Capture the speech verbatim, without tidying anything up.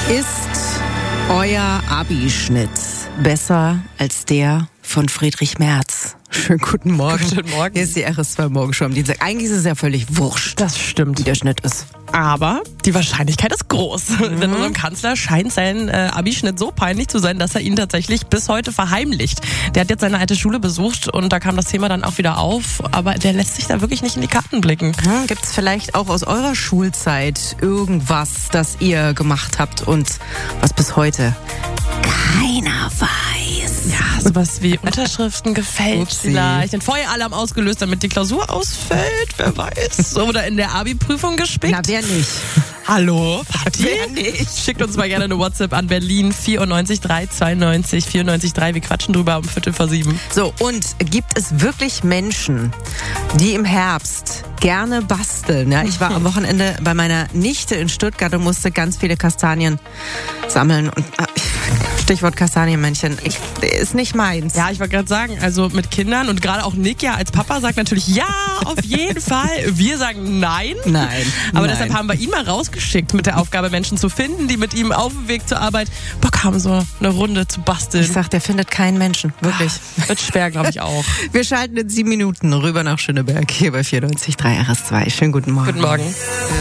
Ist euer Abischnitt besser als der von Friedrich Merz? Schönen guten Morgen. Guten Morgen. Hier ist die R S zwei Morgenshow am Dienstag. Eigentlich ist es ja völlig wurscht, Das stimmt. wie der Schnitt ist. Aber die Wahrscheinlichkeit ist groß. Mhm. Denn unserem Kanzler scheint sein äh, Abischnitt so peinlich zu sein, dass er ihn tatsächlich bis heute verheimlicht. Der hat jetzt seine alte Schule besucht und da kam das Thema dann auch wieder auf. Aber der lässt sich da wirklich nicht in die Karten blicken. Hm, Gibt es vielleicht auch aus eurer Schulzeit irgendwas, das ihr gemacht habt und was bis heute keiner weiß? Ja, sowas wie Unterschriften gefälscht Upsi. vielleicht. Ein Feueralarm ausgelöst, damit die Klausur ausfällt. Wer weiß. Oder in der Abi-Prüfung gespickt. Na, wer nicht? Hallo, Party? Wer nicht? Schickt uns mal gerne eine WhatsApp an Berlin vierundneunzig dreihundertzweiundneunzig vierundneunzig drei. Wir quatschen drüber um Viertel vor sieben. So, und gibt es wirklich Menschen, die im Herbst gerne basteln? Ja, ich war am Wochenende bei meiner Nichte in Stuttgart und musste ganz viele Kastanien sammeln. Und ah, Stichwort Kastanienmännchen, ich, ist nicht meins. Ja, ich wollte gerade sagen, also mit Kindern und gerade auch Nick ja als Papa sagt natürlich ja, auf jeden Fall. Wir sagen nein. Nein. Aber nein. deshalb haben wir ihn mal rausgeschickt mit der Aufgabe, Menschen zu finden, die mit ihm auf dem Weg zur Arbeit Bock haben, so eine Runde zu basteln. Ich sag, der findet keinen Menschen, wirklich. Wird schwer, glaube ich auch. Wir schalten in sieben Minuten rüber nach Schöneberg, hier bei vierundneunzig Komma drei R S zwei. Schönen guten Morgen. Guten Morgen.